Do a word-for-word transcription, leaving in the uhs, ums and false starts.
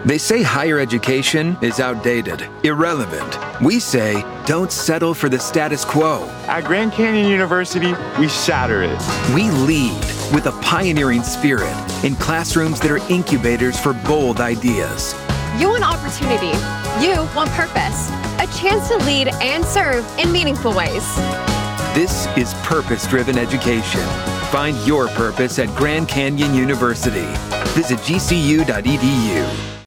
They say higher education is outdated, irrelevant. We say, don't settle for the status quo. At Grand Canyon University, we shatter it. We lead with a pioneering spirit in classrooms that are incubators for bold ideas. You want opportunity. You want purpose. A chance to lead and serve in meaningful ways. This is purpose-driven education. Find your purpose at Grand Canyon University. Visit G C U dot E D U.